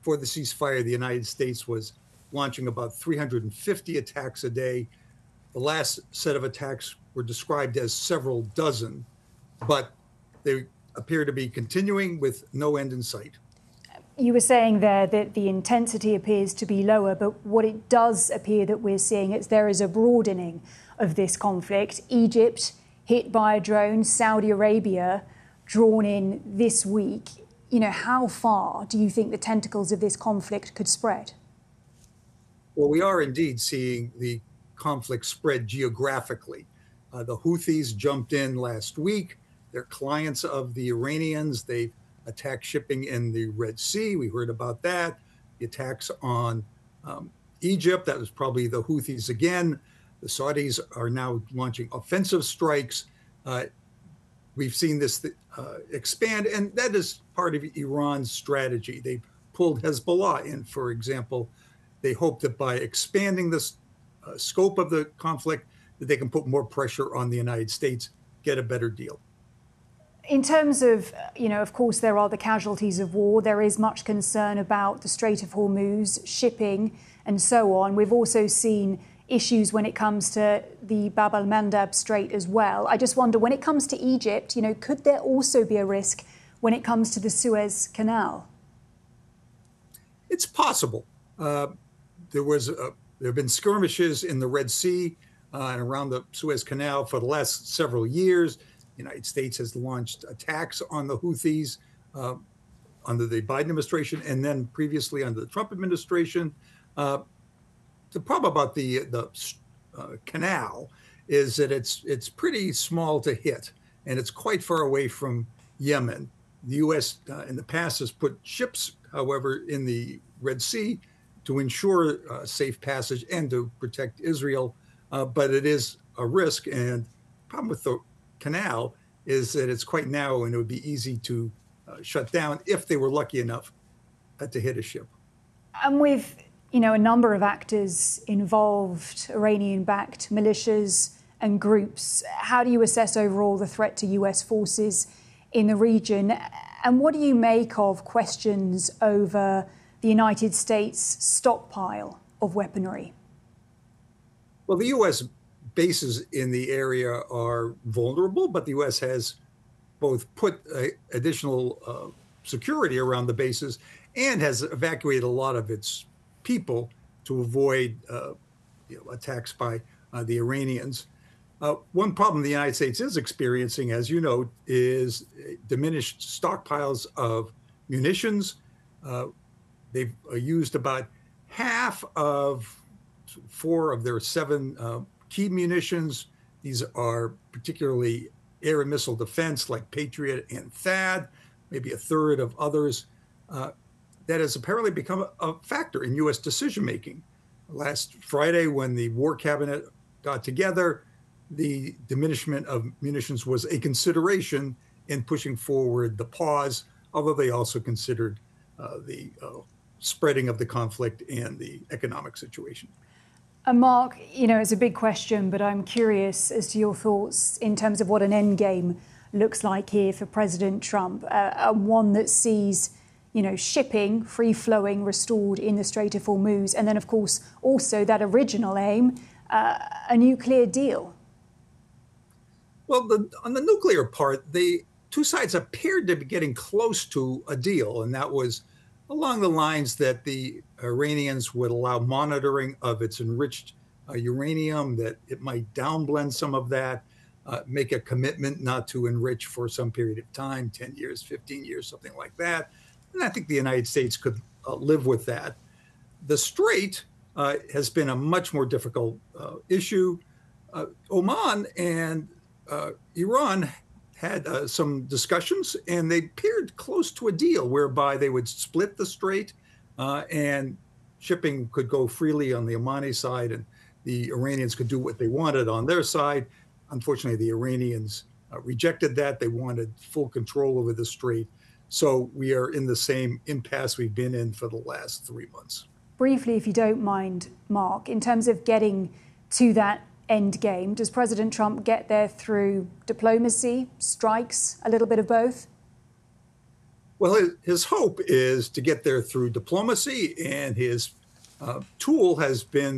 before the ceasefire, the United States was launching about 350 attacks a day. The last set of attacks were described as several dozen, but they appear to be continuing with no end in sight. You were saying there that the intensity appears to be lower, but what it does appear that we're seeing is there is a broadening of this conflict. Egypt hit by a drone, Saudi Arabia drawn in this week. You know, how far do you think the tentacles of this conflict could spread? Well, we are indeed seeing the conflict spread geographically. The Houthis jumped in last week. They're clients of the Iranians. They've attacked shipping in the Red Sea. We heard about that. The attacks on Egypt, that was probably the Houthis again. The Saudis are now launching offensive strikes. We've seen this expand, and that is part of Iran's strategy. They pulled Hezbollah in, for example. They hope that by expanding the scope of the conflict, that they can put more pressure on the United States, get a better deal. In terms of, of course, there are the casualties of war. There is much concern about the Strait of Hormuz, shipping, and so on. We've also seen issues when it comes to the Bab al-Mandab Strait as well. I just wonder, when it comes to Egypt, could there also be a risk when it comes to the Suez Canal? It's possible. There have been skirmishes in the Red Sea and around the Suez Canal for the last several years. The United States has launched attacks on the Houthis under the Biden administration and then previously under the Trump administration. The problem about the canal is that it's pretty small to hit, and it's quite far away from Yemen. The U.S. In the past has put ships, however, in the Red Sea to ensure safe passage and to protect Israel, but it is a risk. And the problem with the canal is that it's quite narrow and it would be easy to shut down if they were lucky enough to hit a ship. And with, a number of actors involved, Iranian-backed militias and groups, how do you assess overall the threat to US forces in the region? And what do you make of questions over the United States stockpile of weaponry? Well, the U.S. bases in the area are vulnerable, but the U.S. has both put additional security around the bases and has evacuated a lot of its people to avoid attacks by the Iranians. One problem the United States is experiencing, as you know, is diminished stockpiles of munitions. They've used about half of 4 of their 7 key munitions. These are particularly air and missile defense like Patriot and THAAD, maybe a third of others. That has apparently become a factor in U.S. decision-making. Last Friday, when the War Cabinet got together, the diminishment of munitions was a consideration in pushing forward the pause, although they also considered the spreading of the conflict and the economic situation. Mark, it's a big question, but I'm curious as to your thoughts in terms of what an end game looks like here for President Trump, one that sees, shipping free-flowing restored in the Strait of Hormuz, and then, of course, also that original aim, a nuclear deal. Well, on the nuclear part, the two sides appeared to be getting close to a deal, and that was along the lines that the Iranians would allow monitoring of its enriched uranium, that it might downblend some of that, make a commitment not to enrich for some period of time, 10 years, 15 years, something like that. And I think the United States could live with that. The Strait has been a much more difficult issue. Oman and Iran had some discussions, and they appeared close to a deal whereby they would split the strait and shipping could go freely on the Omani side and the Iranians could do what they wanted on their side. Unfortunately, the Iranians rejected that. They wanted full control over the strait. So we are in the same impasse we've been in for the last 3 months. Briefly, if you don't mind, Mark, in terms of getting to that end game, does President Trump get there through diplomacy, strikes, a little bit of both? Well, his hope is to get there through diplomacy, and his tool has been